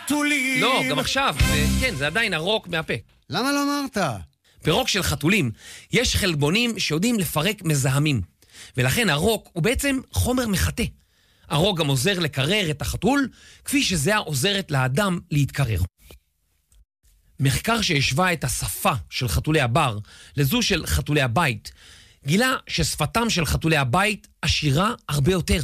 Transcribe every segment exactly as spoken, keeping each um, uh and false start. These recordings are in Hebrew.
חתולים. לא, גם עכשיו, זה, כן, זה עדיין הרוק מהפה. למה לא אמרת? ברוק של חתולים יש חלבונים שיודעים לפרק מזהמים, ולכן הרוק הוא בעצם חומר מחטא. הרוק גם עוזר לקרר את החתול, כפי שזה עוזרת לאדם להתקרר. מחקר שהשווה את השפה של חתולי הבר לזו של חתולי הבית, גילה ששפתם של חתולי הבית עשירה הרבה יותר.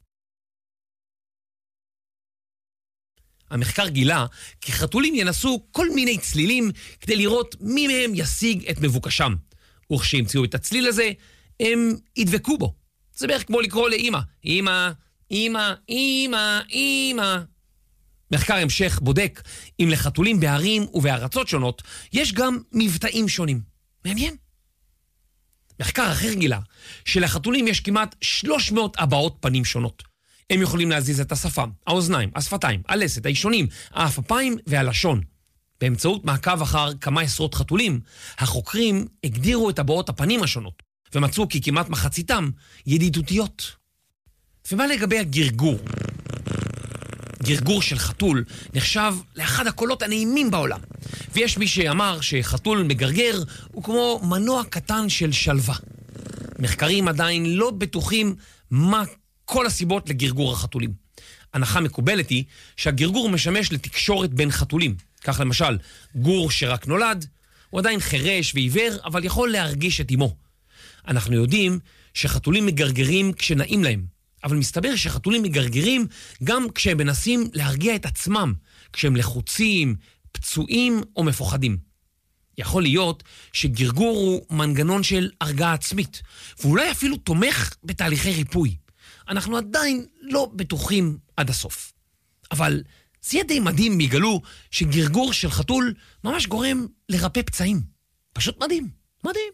המחקר גילה כי חתולים ינסו כל מיני צלילים כדי לראות מי מהם ישיג את מבוקשם. וכשהמציאו את הצליל הזה, הם ידבקו בו. זה בערך כמו לקרוא לאמא, אמא, אמא, אמא, אמא. מחקר המשך בודק אם לחתולים בערים ובארצות שונות יש גם מבטאים שונים. מעניין. מחקר אחר גילה שלחתולים יש כמעט שלוש מאות הבעות פנים שונות. הם יכולים להזיז את השפם, האוזניים, השפתיים, הלסת, האישונים, האפפיים והלשון. באמצעות מעקב אחר כמה עשרות חתולים, החוקרים הגדירו את הבעות הפנים השונות, ומצאו כי כמעט מחציתם ידידותיות. ומה לגבי הגרגור? גרגור של חתול נחשב לאחד הקולות הנעימים בעולם, ויש מי שאמר שחתול מגרגר הוא כמו מנוע קטן של שלווה. מחקרים עדיין לא בטוחים מה כל הסיבות לגרגור החתולים. הנחה מקובלת היא שהגרגור משמש לתקשורת בין חתולים. כך למשל, גור שרק נולד, הוא עדיין חרש ועיוור, אבל יכול להרגיש את אמו. אנחנו יודעים שחתולים מגרגרים כשנעים להם, אבל מסתבר שחתולים מגרגרים גם כשהם מנסים להרגיע את עצמם, כשהם לחוצים, פצועים או מפוחדים. יכול להיות שגרגור הוא מנגנון של הרגעה עצמית, ואולי אפילו תומך בתהליכי ריפוי. אנחנו עדיין לא בטוחים עד הסוף. אבל זה יהיה די מדהים אם יגלו שגרגור של חתול ממש גורם לרפא פצעים. פשוט מדהים, מדהים.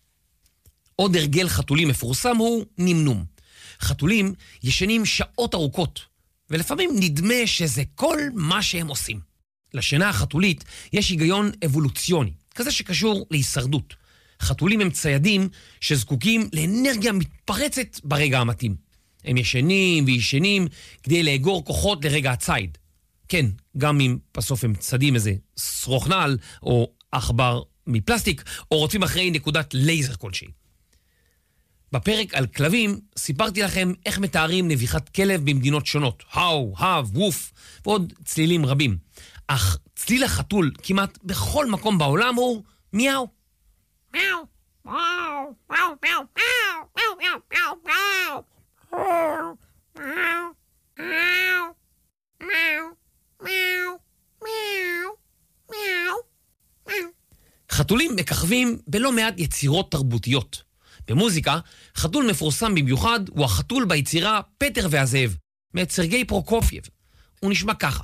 עוד הרגל חתולים מפורסם הוא נמנום. חתולים ישנים שעות ארוכות, ולפעמים נדמה שזה כל מה שהם עושים. לשינה החתולית יש היגיון אבולוציוני, כזה שקשור להישרדות. חתולים הם ציידים שזקוקים לאנרגיה מתפרצת ברגע המתאים. הם ישנים וישנים כדי לאגור כוחות לרגע הצייד. כן, גם אם בסוף הם צדים איזה שרוך נעל או עכבר מפלסטיק, או רוצים אחרי נקודת לייזר כלשהי. בפרק על כלבים סיפרתי לכם איך מתארים נביחת כלב במדינות שונות. האו, האב, ווף ועוד צלילים רבים. אך צליל החתול כמעט בכל מקום בעולם הוא מיאו. מיאו. מיאו. מיאו. מיאו. מיאו. מיאו. מיאו. מיאו. חתולים מככבים בלא מעט יצירות תרבותיות. במוזיקה, חתול מפורסם במיוחד הוא החתול ביצירה פטר והזאב, מאת סרגי פרוקופייב. הוא נשמע ככה.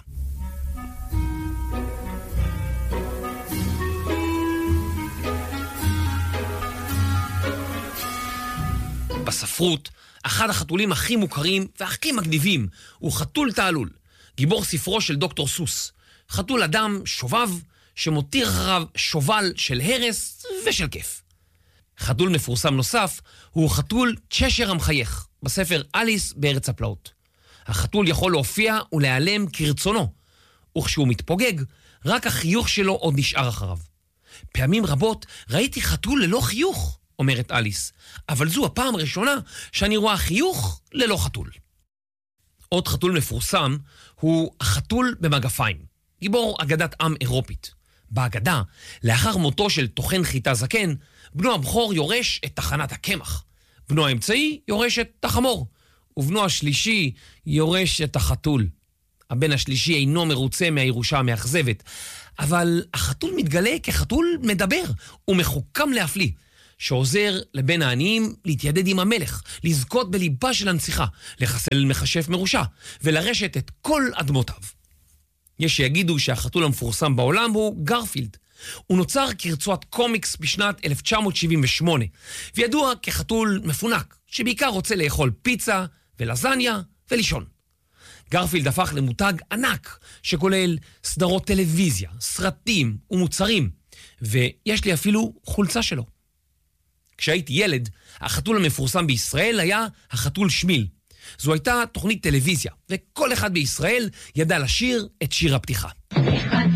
בספרות, אחד החתולים הכי מוכרים והכי מגניבים הוא חתול תעלול, גיבור ספרו של דוקטור סוס. חתול אדם שובב שמותיר אחריו שובל של הרס ושל כיף. חתול מפורסם נוסף הוא חתול צ'שר המחייך, בספר אליס בארץ הפלאות. החתול יכול להופיע ולהיעלם כרצונו, וכשהוא מתפוגג, רק החיוך שלו עוד נשאר אחריו. פעמים רבות ראיתי חתול ללא חיוך, אומרת אליס, אבל זו הפעם הראשונה שאני רואה חיוך ללא חתול. עוד חתול מפורסם הוא החתול במגפיים, גיבור אגדת עם אירופית. באגדה, לאחר מותו של תוכן חיטה זקן, בנו הבכור יורש את תחנת הקמח. בנו האמצעי יורש את החמור, ובנו השלישי יורש את החתול. הבן השלישי אינו מרוצה מהירושה המאכזבת, אבל החתול מתגלה כחתול מדבר ומחוכם להפליא, שעוזר לבן העניים להתיידד עם המלך, לזכות בליבה של הנציחה, לחסל מכשף מרושע ולרשת את כל אדמותיו. יש שיגידו שהחתול המפורסם בעולם הוא גרפילד. הוא נוצר כרצועת קומיקס בשנת אלף תשע מאות שבעים ושמונה, וידוע כחתול מפונק, שבעיקר רוצה לאכול פיצה ולזניה ולישון. גרפילד הפך למותג ענק, שכולל סדרות טלוויזיה, סרטים ומוצרים, ויש לי אפילו חולצה שלו. כשהייתי ילד, החתול המפורסם בישראל היה החתול שמיל. זו הייתה תוכנית טלוויזיה, וכל אחד בישראל ידע לשיר את שיר הפתיחה. אחד,